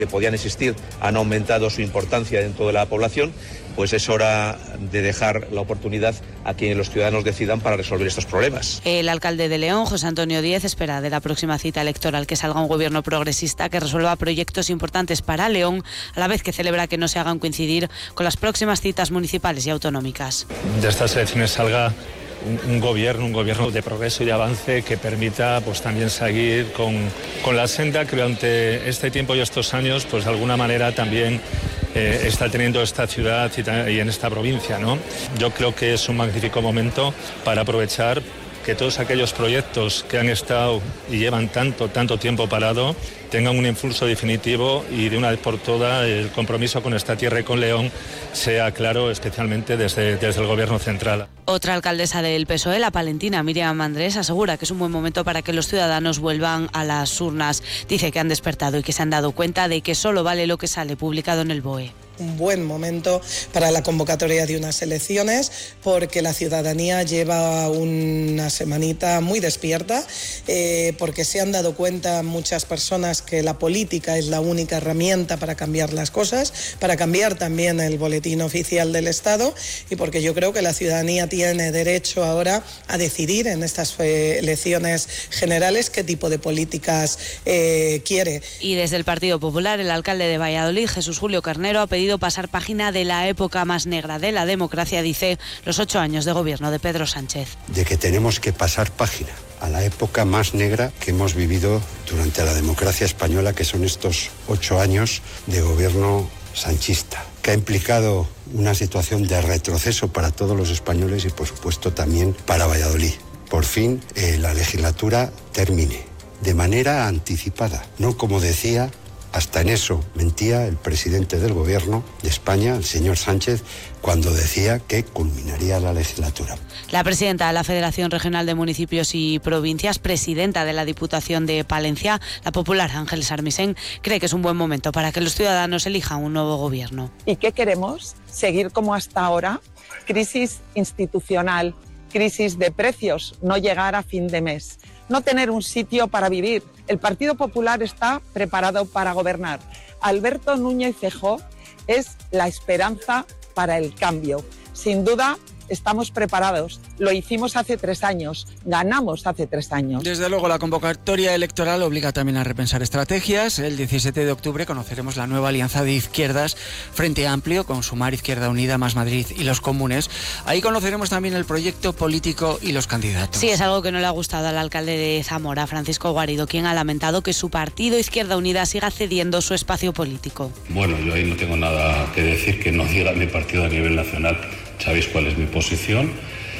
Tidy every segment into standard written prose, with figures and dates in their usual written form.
que podían existir han aumentado su importancia dentro de la población, pues es hora de dejar la oportunidad a quienes los ciudadanos decidan para resolver estos problemas. El alcalde de León, José Antonio Díez, espera de la próxima cita electoral que salga un gobierno progresista que resuelva proyectos importantes para León, a la vez que celebra que no se hagan coincidir con las próximas citas municipales y autonómicas. De estas elecciones salga un gobierno de progreso y de avance que permita pues también seguir con la senda que durante este tiempo y estos años pues de alguna manera también está teniendo esta ciudad y en esta provincia, ¿no? Yo creo que es un magnífico momento para aprovechar que todos aquellos proyectos que han estado y llevan tanto tiempo parado tengan un impulso definitivo y de una vez por todas el compromiso con esta tierra y con León sea claro, especialmente desde el gobierno central. Otra alcaldesa del PSOE, la palentina Míriam Andrés, asegura que es un buen momento para que los ciudadanos vuelvan a las urnas. Dice que han despertado y que se han dado cuenta de que solo vale lo que sale publicado en el BOE. Un buen momento para la convocatoria de unas elecciones porque la ciudadanía lleva una semanita muy despierta, porque se han dado cuenta muchas personas que la política es la única herramienta para cambiar las cosas, para cambiar también el boletín oficial del Estado y porque yo creo que la ciudadanía tiene derecho ahora a decidir en estas elecciones generales qué tipo de políticas quiere. Y desde el Partido Popular, el alcalde de Valladolid, Jesús Julio Carnero, ha pedido pasar página de la época más negra de la democracia, dice, los 8 años de gobierno de Pedro Sánchez. De que tenemos que pasar página a la época más negra que hemos vivido durante la democracia española, que son estos 8 años de gobierno sanchista, que ha implicado una situación de retroceso para todos los españoles y, por supuesto, también para Valladolid. Por fin, la legislatura termine de manera anticipada, no como decía. Hasta en eso mentía el presidente del gobierno de España, el señor Sánchez, cuando decía que culminaría la legislatura. La presidenta de la Federación Regional de Municipios y Provincias, presidenta de la Diputación de Palencia, la popular Ángeles Armisen, cree que es un buen momento para que los ciudadanos elijan un nuevo gobierno. ¿Y qué queremos? ¿Seguir como hasta ahora? Crisis institucional, crisis de precios, no llegar a fin de mes, no tener un sitio para vivir. El Partido Popular está preparado para gobernar. Alberto Núñez Feijóo es la esperanza para el cambio. Sin duda, estamos preparados. Lo hicimos hace 3 años, ganamos hace 3 años. Desde luego, la convocatoria electoral obliga también a repensar estrategias. El 17 de octubre conoceremos la nueva alianza de izquierdas, Frente Amplio, con Sumar, Izquierda Unida, Más Madrid y Los Comunes. Ahí conoceremos también el proyecto político y los candidatos. Sí, es algo que no le ha gustado al alcalde de Zamora, Francisco Guarido, quien ha lamentado que su partido Izquierda Unida siga cediendo su espacio político. Bueno, yo ahí no tengo nada que decir que no diga mi partido a nivel nacional. Sabéis cuál es mi posición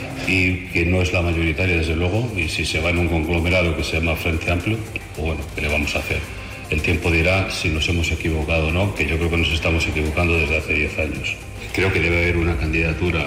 y que no es la mayoritaria, desde luego, y si se va en un conglomerado que se llama Frente Amplio, pues bueno, ¿qué le vamos a hacer? El tiempo dirá si nos hemos equivocado o no, que yo creo que nos estamos equivocando desde hace 10 años. Creo que debe haber una candidatura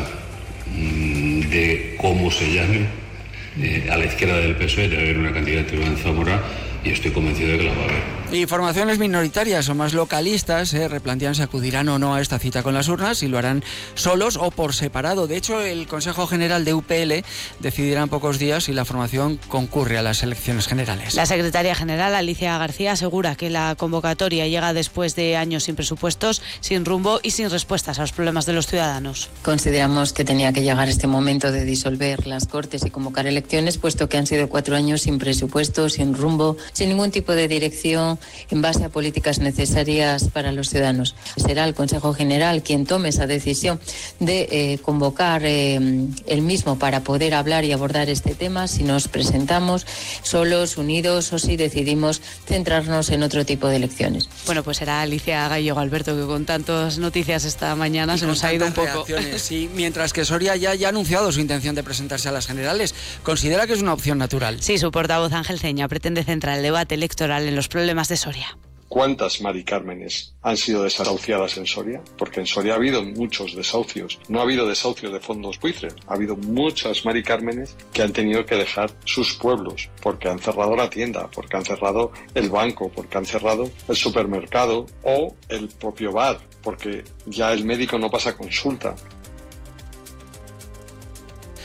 de cómo se llame, a la izquierda del PSOE debe haber una candidatura en Zamora y estoy convencido de que la va a haber. Y formaciones minoritarias o más localistas replantean si acudirán o no a esta cita con las urnas, si lo harán solos o por separado. De hecho, el Consejo General de UPL decidirá en pocos días si la formación concurre a las elecciones generales. La secretaria general, Alicia García, asegura que la convocatoria llega después de años sin presupuestos, sin rumbo y sin respuestas a los problemas de los ciudadanos. Consideramos que tenía que llegar este momento de disolver las Cortes y convocar elecciones, puesto que han sido 4 años sin presupuesto, sin rumbo, sin ningún tipo de dirección en base a políticas necesarias para los ciudadanos. Será el Consejo General quien tome esa decisión de convocar el mismo para poder hablar y abordar este tema, si nos presentamos solos, unidos o si decidimos centrarnos en otro tipo de elecciones. Bueno, pues será Alicia Gallego, Alberto, que con tantas noticias esta mañana se nos ha ido un poco. Sí, mientras que Soria ya ha anunciado su intención de presentarse a las generales. ¿Considera que es una opción natural? Sí, su portavoz Ángel Ceña pretende centrar el debate electoral en los problemas de Soria. ¿Cuántas Mari Cármenes han sido desahuciadas en Soria? Porque en Soria ha habido muchos desahucios. No ha habido desahucios de fondos buitre. Ha habido muchas Mari Cármenes que han tenido que dejar sus pueblos porque han cerrado la tienda, porque han cerrado el banco, porque han cerrado el supermercado o el propio bar, porque ya el médico no pasa consulta.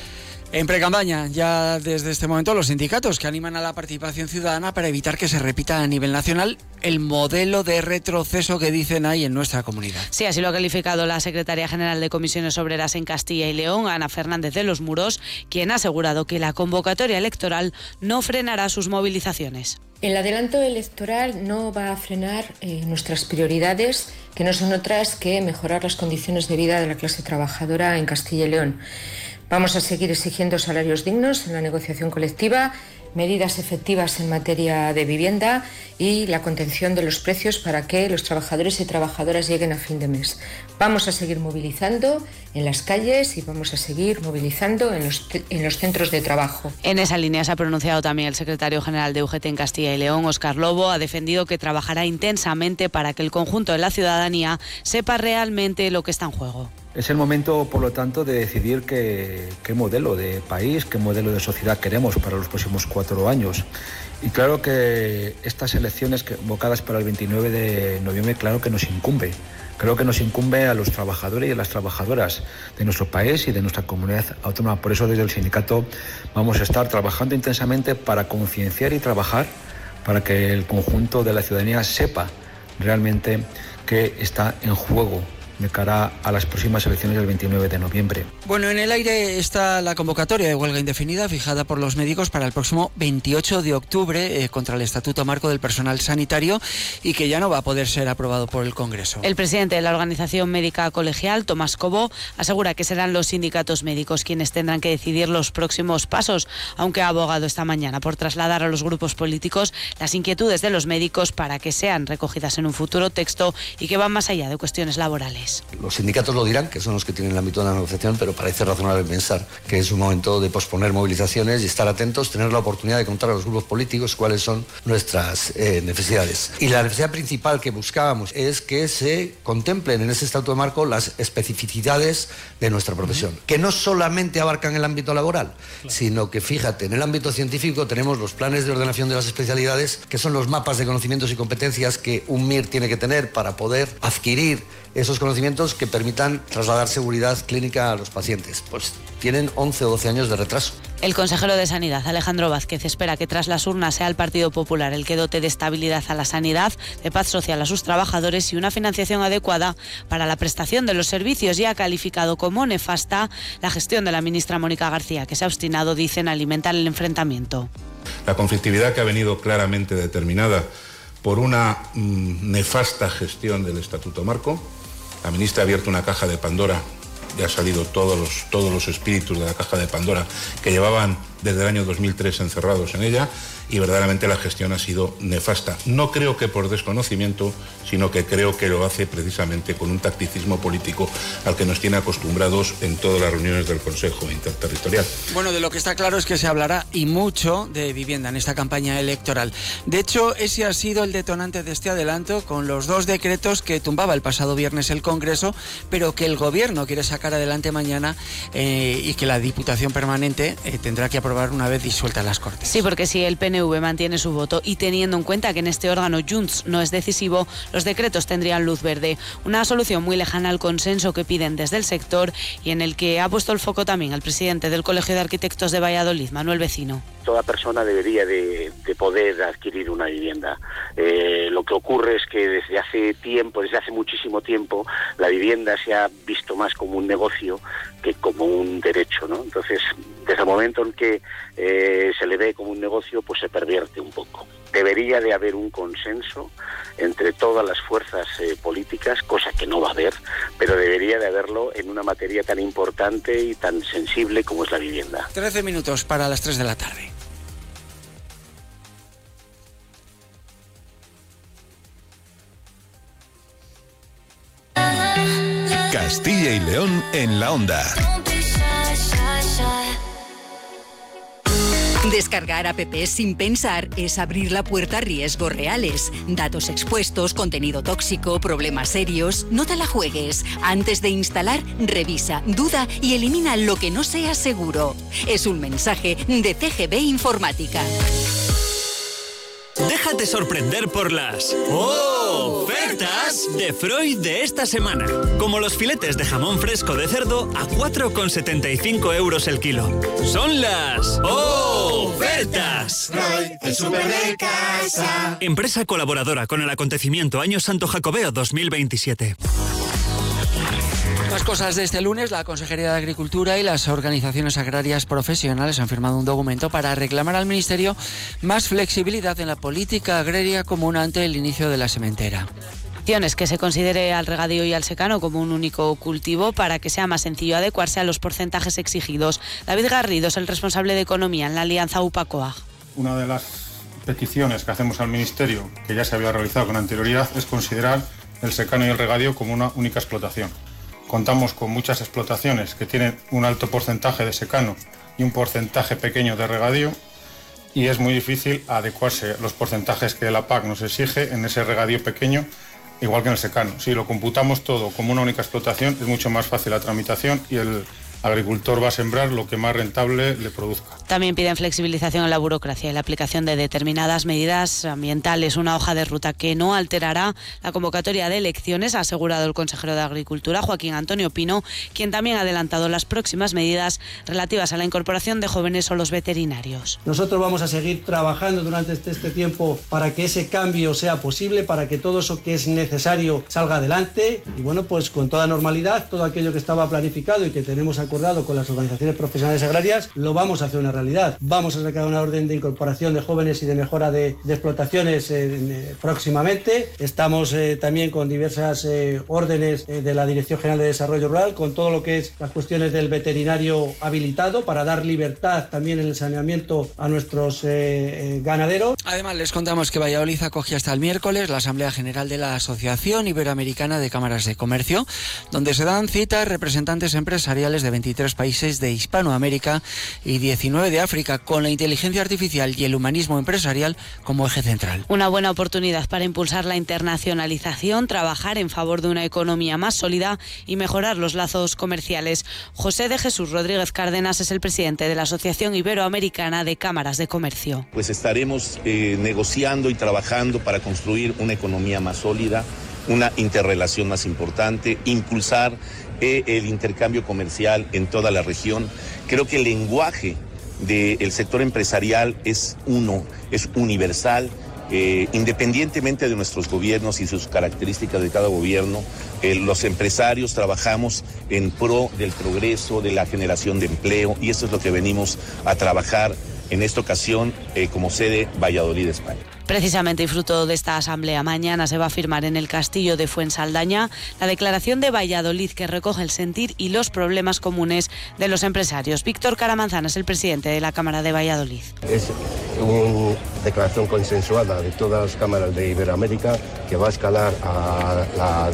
En precampaña, ya desde este momento, los sindicatos que animan a la participación ciudadana para evitar que se repita a nivel nacional el modelo de retroceso que dicen hay en nuestra comunidad. Sí, así lo ha calificado la secretaria general de Comisiones Obreras en Castilla y León, Ana Fernández de los Muros, quien ha asegurado que la convocatoria electoral no frenará sus movilizaciones. El adelanto electoral no va a frenar nuestras prioridades, que no son otras que mejorar las condiciones de vida de la clase trabajadora en Castilla y León. Vamos a seguir exigiendo salarios dignos en la negociación colectiva, medidas efectivas en materia de vivienda y la contención de los precios para que los trabajadores y trabajadoras lleguen a fin de mes. Vamos a seguir movilizando en las calles y vamos a seguir movilizando en los centros de trabajo. En esa línea se ha pronunciado también el secretario general de UGT en Castilla y León, Óscar Lobo. Ha defendido que trabajará intensamente para que el conjunto de la ciudadanía sepa realmente lo que está en juego. Es el momento, por lo tanto, de decidir qué modelo de país, qué modelo de sociedad queremos para los próximos 4 años. Y claro que estas elecciones convocadas para el 29 de noviembre, claro que nos incumbe. Creo que nos incumbe a los trabajadores y a las trabajadoras de nuestro país y de nuestra comunidad autónoma. Por eso desde el sindicato vamos a estar trabajando intensamente para concienciar y trabajar para que el conjunto de la ciudadanía sepa realmente qué está en juego de cara a las próximas elecciones del 29 de noviembre. Bueno, en el aire está la convocatoria de huelga indefinida fijada por los médicos para el próximo 28 de octubre contra el Estatuto Marco del Personal Sanitario y que ya no va a poder ser aprobado por el Congreso. El presidente de la Organización Médica Colegial, Tomás Cobo, asegura que serán los sindicatos médicos quienes tendrán que decidir los próximos pasos, aunque ha abogado esta mañana por trasladar a los grupos políticos las inquietudes de los médicos para que sean recogidas en un futuro texto y que van más allá de cuestiones laborales. Los sindicatos lo dirán, que son los que tienen el ámbito de la negociación, pero parece razonable pensar que es un momento de posponer movilizaciones y estar atentos, tener la oportunidad de contar a los grupos políticos cuáles son nuestras necesidades. Y la necesidad principal que buscábamos es que se contemplen en ese estatuto de marco las especificidades de nuestra profesión, que no solamente abarcan el ámbito laboral, sino que, fíjate, en el ámbito científico tenemos los planes de ordenación de las especialidades, que son los mapas de conocimientos y competencias que un MIR tiene que tener para poder adquirir esos conocimientos que permitan trasladar seguridad clínica a los pacientes. Pues tienen 11 o 12 años de retraso. El consejero de Sanidad, Alejandro Vázquez, espera que tras las urnas sea el Partido Popular el que dote de estabilidad a la sanidad, de paz social a sus trabajadores y una financiación adecuada para la prestación de los servicios, y ha calificado como nefasta la gestión de la ministra Mónica García, que se ha obstinado, dicen, a alimentar el enfrentamiento. La conflictividad que ha venido claramente determinada por una nefasta gestión del Estatuto Marco. La ministra ha abierto una caja de Pandora y ha salido todos los espíritus de la caja de Pandora que llevaban desde el año 2003 encerrados en ella, y verdaderamente la gestión ha sido nefasta. No creo que por desconocimiento, sino que creo que lo hace precisamente con un tacticismo político al que nos tiene acostumbrados en todas las reuniones del Consejo Interterritorial. Bueno, de lo que está claro es que se hablará y mucho de vivienda en esta campaña electoral. De hecho, ese ha sido el detonante de este adelanto, con los 2 decretos que tumbaba el pasado viernes el Congreso, pero que el Gobierno quiere sacar adelante mañana y que la Diputación Permanente tendrá que aprobar una vez disueltas las Cortes. Sí, porque si el PNV mantiene su voto y teniendo en cuenta que en este órgano Junts no es decisivo, los decretos tendrían luz verde. Una solución muy lejana al consenso que piden desde el sector y en el que ha puesto el foco también el presidente del Colegio de Arquitectos de Valladolid, Manuel Vecino. Toda persona debería de poder adquirir una vivienda. Lo que ocurre es que desde hace muchísimo tiempo, la vivienda se ha visto más como un negocio que como un derecho, ¿no? Entonces, desde el momento en que se le ve como un negocio, pues se pervierte un poco. Debería de haber un consenso entre todas las fuerzas políticas, cosa que no va a haber, pero debería de haberlo en una materia tan importante y tan sensible como es la vivienda. 13 minutos para las 3 de la tarde. Castilla y León en la onda. Descargar apps sin pensar es abrir la puerta a riesgos reales. Datos expuestos, contenido tóxico, problemas serios. No te la juegues. Antes de instalar, revisa, duda y elimina lo que no sea seguro. Es un mensaje de CGB Informática. Déjate sorprender por las... ¡Oh! Ofertas de Freud de esta semana. Como los filetes de jamón fresco de cerdo a 4,75 € el kilo. Son las ofertas. Freud, el súper de casa. Empresa colaboradora con el acontecimiento Año Santo Jacobeo 2027. Más cosas de este lunes. La Consejería de Agricultura y las organizaciones agrarias profesionales han firmado un documento para reclamar al Ministerio más flexibilidad en la política agraria común ante el inicio de la sementera. Que se considere al regadío y al secano como un único cultivo para que sea más sencillo adecuarse a los porcentajes exigidos. David Garrido es el responsable de Economía en la Alianza UPA-COAG. Una de las peticiones que hacemos al Ministerio, que ya se había realizado con anterioridad, es considerar el secano y el regadío como una única explotación. Contamos con muchas explotaciones que tienen un alto porcentaje de secano y un porcentaje pequeño de regadío, y es muy difícil adecuarse a los porcentajes que la PAC nos exige en ese regadío pequeño, igual que en el secano. Si lo computamos todo como una única explotación, es mucho más fácil la tramitación y el agricultor va a sembrar lo que más rentable le produzca. También piden flexibilización en la burocracia y la aplicación de determinadas medidas ambientales, una hoja de ruta que no alterará la convocatoria de elecciones, ha asegurado el consejero de Agricultura, Joaquín Antonio Pino, quien también ha adelantado las próximas medidas relativas a la incorporación de jóvenes o los veterinarios. Nosotros vamos a seguir trabajando durante este tiempo para que ese cambio sea posible, para que todo eso que es necesario salga adelante, y bueno, pues con toda normalidad, todo aquello que estaba planificado y que tenemos acordado con las organizaciones profesionales agrarias, lo vamos a hacer una realidad. Vamos a sacar una orden de incorporación de jóvenes y de mejora de explotaciones próximamente. Estamos también con diversas órdenes de la Dirección General de Desarrollo Rural, con todo lo que es las cuestiones del veterinario habilitado para dar libertad también en el saneamiento a nuestros ganaderos. Además, les contamos que Valladolid acoge hasta el miércoles la Asamblea General de la Asociación Iberoamericana de Cámaras de Comercio, donde se dan cita representantes empresariales de 23 países de Hispanoamérica y 19 de África, con la inteligencia artificial y el humanismo empresarial como eje central. Una buena oportunidad para impulsar la internacionalización, trabajar en favor de una economía más sólida y mejorar los lazos comerciales. José de Jesús Rodríguez Cárdenas es el presidente de la Asociación Iberoamericana de Cámaras de Comercio. Pues estaremos negociando y trabajando para construir una economía más sólida, una interrelación más importante, impulsar el intercambio comercial en toda la región. Creo que el lenguaje del sector empresarial es universal, independientemente de nuestros gobiernos y sus características de cada gobierno. Los empresarios trabajamos en pro del progreso, de la generación de empleo, y eso es lo que venimos a trabajar en esta ocasión como sede Valladolid, España. Precisamente y fruto de esta asamblea, mañana se va a firmar en el Castillo de Fuensaldaña la declaración de Valladolid que recoge el sentir y los problemas comunes de los empresarios. Víctor Caramanzana es el presidente de la Cámara de Valladolid. Es una declaración consensuada de todas las cámaras de Iberoamérica que va a escalar a la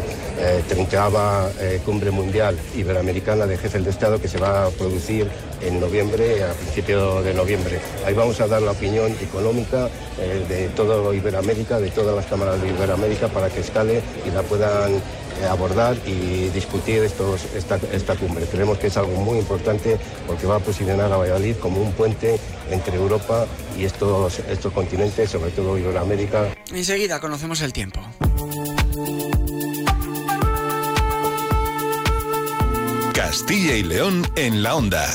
30ª Cumbre Mundial Iberoamericana de Jefes de Estado, que se va a producir en noviembre, a principios de noviembre. Ahí vamos a dar la opinión económica de toda Iberoamérica, de todas las cámaras de Iberoamérica, para que escale y la puedan abordar y discutir esta cumbre. Creemos que es algo muy importante porque va a posicionar a Valladolid como un puente entre Europa y estos continentes, sobre todo Iberoamérica. Enseguida conocemos el tiempo. Castilla y León en la Onda.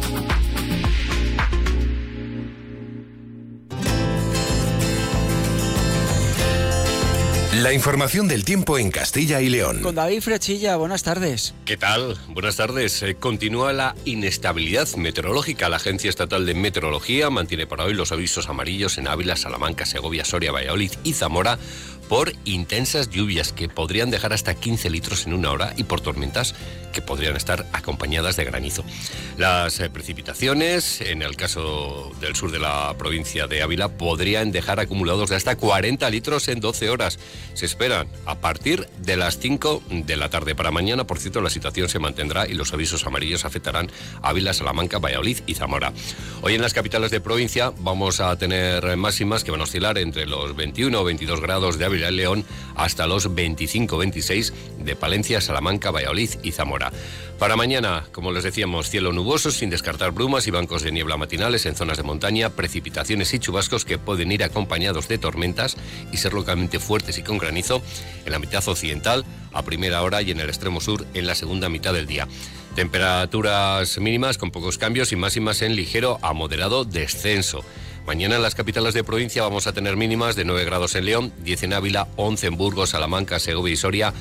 La información del tiempo en Castilla y León. Con David Frechilla, buenas tardes. ¿Qué tal? Buenas tardes. Continúa la inestabilidad meteorológica. La Agencia Estatal de Meteorología mantiene para hoy los avisos amarillos en Ávila, Salamanca, Segovia, Soria, Valladolid y Zamora por intensas lluvias que podrían dejar hasta 15 litros en una hora y por tormentas que podrían estar acompañadas de granizo. Las precipitaciones, en el caso del sur de la provincia de Ávila, podrían dejar acumulados de hasta 40 litros en 12 horas. Se esperan a partir de las 5 de la tarde. Para mañana, por cierto, la situación se mantendrá y los avisos amarillos afectarán a Ávila, Salamanca, Valladolid y Zamora. Hoy en las capitales de provincia vamos a tener máximas que van a oscilar entre los 21 o 22 grados de Ávila Castilla y León hasta los 25-26 de Palencia, Salamanca, Valladolid y Zamora. Para mañana, como les decíamos, cielo nuboso sin descartar brumas y bancos de niebla matinales en zonas de montaña, precipitaciones y chubascos que pueden ir acompañados de tormentas y ser localmente fuertes y con granizo en la mitad occidental a primera hora y en el extremo sur en la segunda mitad del día. Temperaturas mínimas con pocos cambios y máximas en ligero a moderado descenso. Mañana en las capitales de provincia vamos a tener mínimas de 9 grados en León, 10 en Ávila, 11 en Burgos, Salamanca, Segovia y Soria,